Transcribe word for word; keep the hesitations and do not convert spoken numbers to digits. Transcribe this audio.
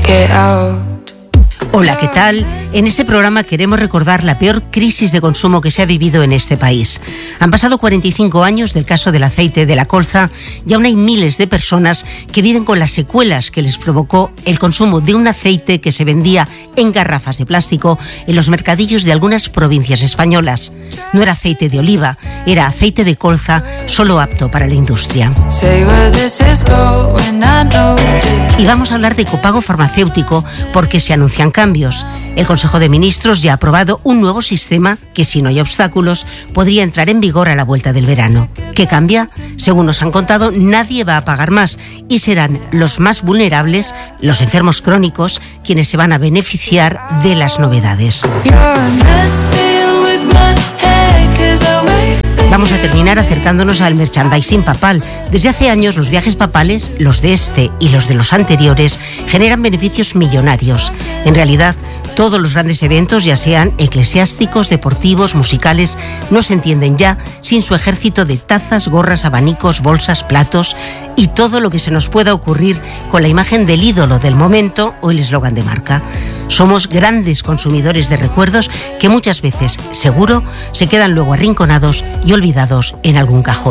get out. Hola, ¿qué tal? En este programa queremos recordar la peor crisis de consumo que se ha vivido en este país. Han pasado cuarenta y cinco años del caso del aceite de la colza y aún hay miles de personas que viven con las secuelas que les provocó el consumo de un aceite que se vendía en garrafas de plástico en los mercadillos de algunas provincias españolas. No era aceite de oliva, era aceite de colza, solo apto para la industria. Y vamos a hablar de copago farmacéutico porque se anuncian cambios. El Consejo de Ministros ya ha aprobado un nuevo sistema que, si no hay obstáculos, podría entrar en vigor a la vuelta del verano. ¿Qué cambia? Según nos han contado, nadie va a pagar más y serán los más vulnerables, los enfermos crónicos, quienes se van a beneficiar de las novedades. Vamos a terminar acercándonos al merchandising papal. Desde hace años los viajes papales, los de este y los de los anteriores, generan beneficios millonarios. En realidad, todos los grandes eventos, ya sean eclesiásticos, deportivos, musicales, no se entienden ya sin su ejército de tazas, gorras, abanicos, bolsas, platos y todo lo que se nos pueda ocurrir con la imagen del ídolo del momento o el eslogan de marca. Somos grandes consumidores de recuerdos que muchas veces, seguro, se quedan luego arrinconados y olvidados en algún cajón.